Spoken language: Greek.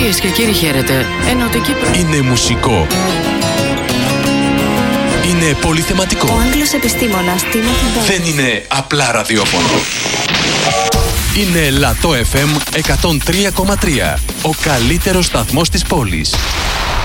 Κυρίες και κύριοι, χαίρετε. Ενωτική Είναι μουσικό. Είναι πολυθεματικό. Ο Άγγλος επιστήμονας Timothy Ball. Δεν είναι απλά ραδιόφωνο. Είναι Λατό FM 103,3. Ο καλύτερος σταθμός της πόλης.